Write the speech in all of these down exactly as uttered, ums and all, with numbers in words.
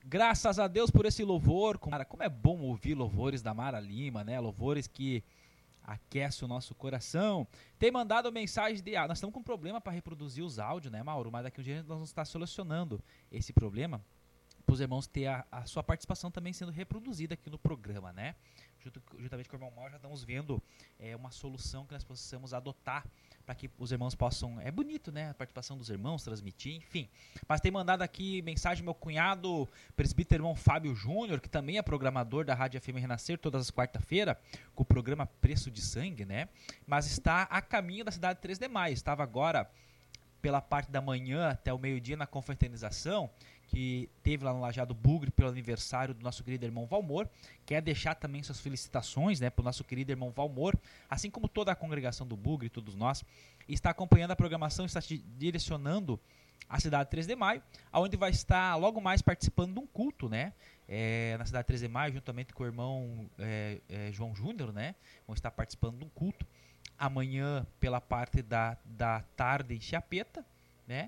Graças a Deus por esse louvor. Cara, como é bom ouvir louvores da Mara Lima, né? Louvores que aquecem o nosso coração. Tem mandado mensagem de... Ah, nós estamos com um problema para reproduzir os áudios, né, Mauro? Mas daqui a um dia nós vamos estar solucionando esse problema para os irmãos ter a, a sua participação também sendo reproduzida aqui no programa, né? Junto, juntamente com o irmão Mauro já estamos vendo é, uma solução que nós possamos adotar para que os irmãos possam... É bonito, né? A participação dos irmãos, transmitir, enfim. Mas tem mandado aqui mensagem meu cunhado, presbítero irmão Fábio Júnior, que também é programador da Rádio F M Renascer, todas as quarta-feiras, com o programa Preço de Sangue, né? Mas está a caminho da cidade de três de maio. Estava agora pela parte da manhã até o meio-dia na confraternização, que teve lá no Lajeado Bugre pelo aniversário do nosso querido irmão Valmor. Quer deixar também suas felicitações, né, para o nosso querido irmão Valmor, assim como toda a congregação do Bugre, todos nós. E está acompanhando a programação, está direcionando a cidade de três de maio, onde vai estar logo mais participando de um culto, né, é, na cidade de três de maio, juntamente com o irmão é, é, João Júnior, né, vão estar participando de um culto. Amanhã pela parte da, da tarde em Chiapeta, né,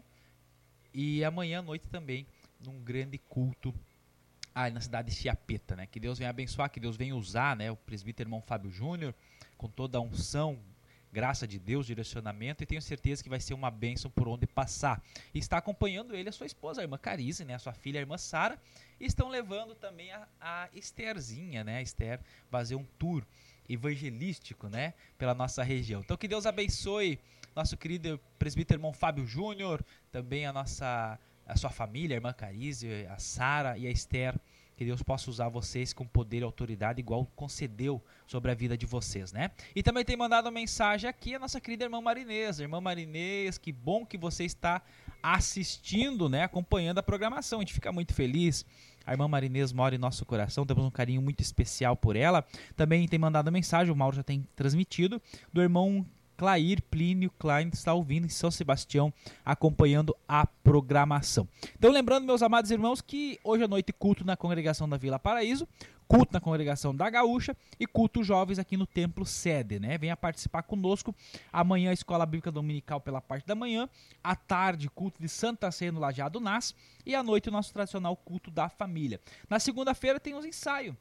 e amanhã à noite também num grande culto aí na cidade de Chiapeta, né? Que Deus venha abençoar, que Deus venha usar, né, o presbítero irmão Fábio Júnior com toda a unção, graça de Deus, direcionamento, e tenho certeza que vai ser uma bênção por onde passar. E está acompanhando ele a sua esposa, a irmã Carize, né, a sua filha, a irmã Sara, e estão levando também a, a Estherzinha, né, a Esther, fazer um tour evangelístico, né, pela nossa região. Então que Deus abençoe nosso querido presbítero irmão Fábio Júnior, também a nossa a sua família, a irmã Carize, a Sara e a Esther, que Deus possa usar vocês com poder e autoridade igual concedeu sobre a vida de vocês, né? E também tem mandado uma mensagem aqui a nossa querida irmã Marinês. Irmã Marinês, que bom que você está assistindo, né, acompanhando a programação, a gente fica muito feliz. A irmã Marinês mora em nosso coração, temos um carinho muito especial por ela. Também tem mandado mensagem, o Mauro já tem transmitido, do irmão Clair Plínio Klein, está ouvindo em São Sebastião, acompanhando a programação. Então lembrando, meus amados irmãos, que hoje à noite culto na congregação da Vila Paraíso, culto na congregação da Gaúcha e culto jovens aqui no Templo Sede, né? Venha participar conosco. Amanhã a Escola Bíblica Dominical pela parte da manhã, à tarde culto de Santa Ceia no Lajeado Nas e à noite o nosso tradicional culto da família. Na segunda-feira tem os ensaios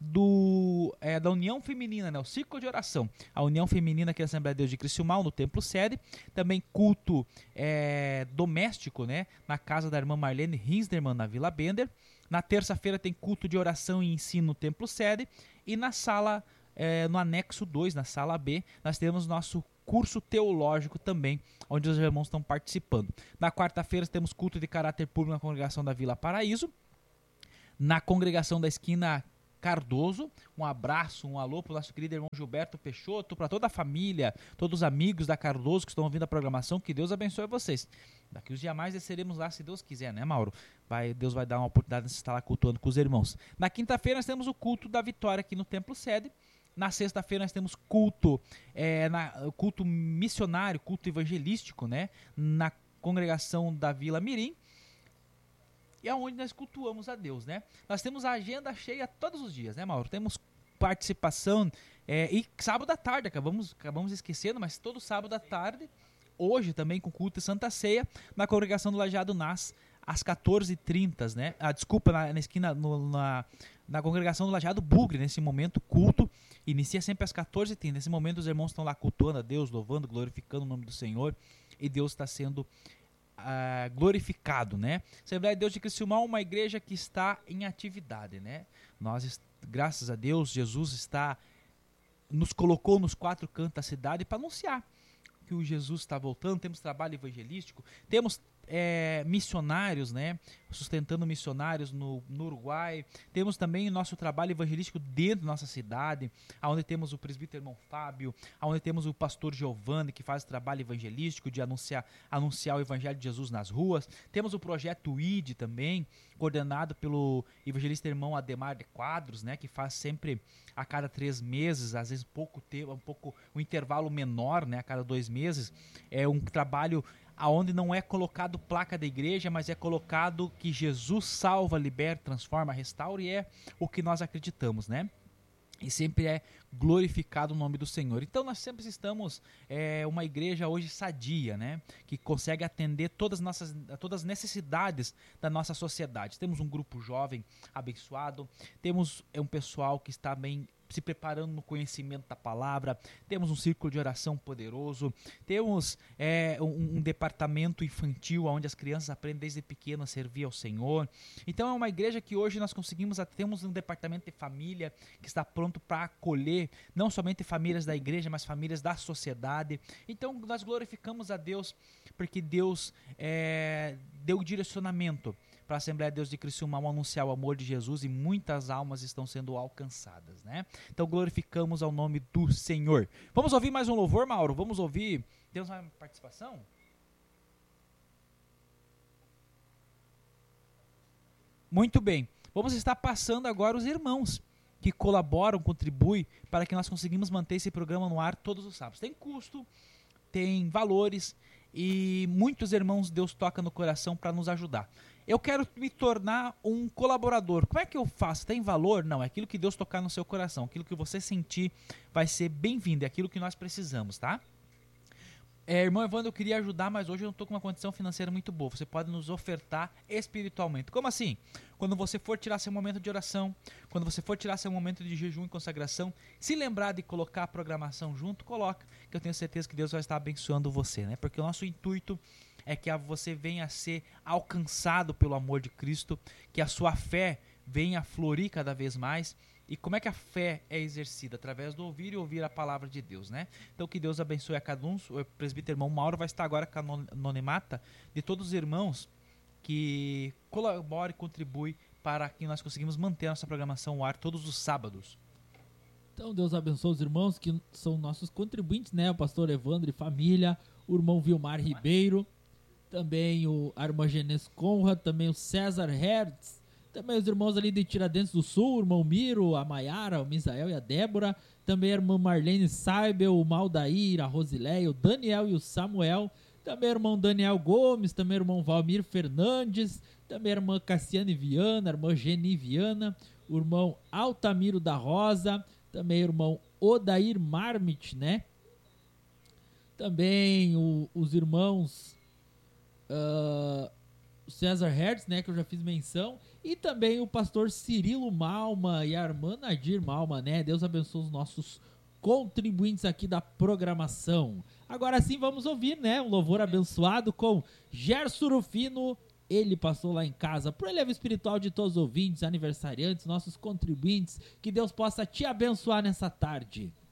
do, é, da União Feminina, né? O ciclo de oração. A União Feminina aqui na Assembleia de Deus de Criciúmal, no Templo Sede. Também culto é, doméstico, né? Na casa da irmã Marlene Hinsderman, na Vila Bender. Na terça-feira tem culto de oração e ensino no Templo Sede. E na sala, é, no anexo dois, na sala B, nós temos nosso curso teológico também, onde os irmãos estão participando. Na quarta-feira temos culto de caráter público na congregação da Vila Paraíso. Na congregação da esquina Cardoso, um abraço, um alô para o nosso querido irmão Gilberto Peixoto, para toda a família, todos os amigos da Cardoso que estão ouvindo a programação, que Deus abençoe vocês. Daqui uns dias mais desceremos lá, se Deus quiser, né, Mauro? Vai, Deus vai dar uma oportunidade de estar lá cultuando com os irmãos. Na quinta-feira nós temos o culto da vitória aqui no Templo Sede. Na sexta-feira nós temos culto, é, na, culto missionário, culto evangelístico, né, na congregação da Vila Mirim. E é onde nós cultuamos a Deus, né? Nós temos a agenda cheia todos os dias, né, Mauro? Temos participação, é, e sábado à tarde, acabamos, acabamos esquecendo, mas todo sábado à tarde, hoje também com culto de Santa Ceia, na congregação do Lajeado Nas, às quatorze e trinta, né? Ah, desculpa, na, na esquina, no, na, na congregação do Lajeado Bugre, nesse momento, culto, inicia sempre às quatorze e trinta. Nesse momento os irmãos estão lá cultuando a Deus, louvando, glorificando o nome do Senhor, e Deus está sendo Uh, glorificado, né? Assembleia de Deus de Criciúmal é uma igreja que está em atividade, né? Nós, graças a Deus, Jesus está nos colocou nos quatro cantos da cidade para anunciar que o Jesus está voltando. Temos trabalho evangelístico, temos é, missionários, né? Sustentando missionários no, no Uruguai. Temos também o nosso trabalho evangelístico dentro da nossa cidade, onde temos o presbítero irmão Fábio, onde temos o pastor Giovanni, que faz trabalho evangelístico de anunciar, anunciar o evangelho de Jesus nas ruas. Temos o projeto I D também, coordenado pelo evangelista irmão Ademar de Quadros, né? Que faz sempre a cada três meses, às vezes pouco tempo, um pouco um intervalo menor, né? A cada dois meses. É um trabalho aonde não é colocado placa da igreja, mas é colocado que Jesus salva, liberta, transforma, restaura, e é o que nós acreditamos, né? e sempre é glorificado o nome do Senhor. Então nós sempre estamos é, uma igreja hoje sadia, né? Que consegue atender todas as nossas, todas as necessidades da nossa sociedade. Temos um grupo jovem abençoado, temos é, um pessoal que está bem se preparando no conhecimento da palavra, temos um círculo de oração poderoso, temos é, um, um departamento infantil onde as crianças aprendem desde pequeno a servir ao Senhor. Então é uma igreja que hoje nós conseguimos, temos um departamento de família que está pronto para acolher não somente famílias da igreja, mas famílias da sociedade. Então nós glorificamos a Deus porque Deus é, deu direcionamento para a Assembleia de Deus de Criciúma ao anunciar o amor de Jesus e muitas almas estão sendo alcançadas, né? Então glorificamos ao nome do Senhor. Vamos ouvir mais um louvor, Mauro? Vamos ouvir? Temos uma participação? Muito bem. Vamos estar passando agora os irmãos que colaboram, contribuem para que nós conseguimos manter esse programa no ar todos os sábados. Tem custo, tem valores e muitos irmãos Deus toca no coração para nos ajudar. Eu quero me tornar um colaborador. Como é que eu faço? Tem valor? Não, é aquilo que Deus tocar no seu coração. Aquilo que você sentir vai ser bem-vindo. É aquilo que nós precisamos, tá? É, irmão Evandro, eu queria ajudar, mas hoje eu não estou com uma condição financeira muito boa. Você pode nos ofertar espiritualmente. Como assim? Quando você for tirar seu momento de oração, quando você for tirar seu momento de jejum e consagração, se lembrar de colocar a programação junto, coloca, que eu tenho certeza que Deus vai estar abençoando você, né? Porque o nosso intuito é que você venha a ser alcançado pelo amor de Cristo, que a sua fé venha a florir cada vez mais. E como é que a fé é exercida? Através do ouvir e ouvir a palavra de Deus, né? Então que Deus abençoe a cada um. O presbítero irmão Mauro vai estar agora com a anonimata de todos os irmãos que colaboram e contribuem para que nós conseguimos manter a nossa programação no ar todos os sábados. Então Deus abençoe os irmãos que são nossos contribuintes, né? O pastor Evandro e família, o irmão Vilmar Ribeiro, também o, a irmã Genês Conrad, também o César Hertz, também os irmãos ali de Tiradentes do Sul, o irmão Miro, a Maiara, o Misael e a Débora, também a irmã Marlene Saibel, o Maldair, a Rosileia, o Daniel e o Samuel, também o irmão Daniel Gomes, também o irmão Valmir Fernandes, também a irmã Cassiane Viana, a irmã Geni Viana, o irmão Altamiro da Rosa, também o irmão Odair Marmit, né? Também o, os irmãos uh, César Hertz, né, que eu já fiz menção, e também o pastor Cirilo Malma e a irmã Nadir Malma, né? Deus abençoe os nossos contribuintes aqui da programação. Agora sim vamos ouvir, né, um louvor abençoado com Gerson Rufino. Ele passou lá em casa, pro elevo espiritual de todos os ouvintes, aniversariantes, nossos contribuintes, que Deus possa te abençoar nessa tarde.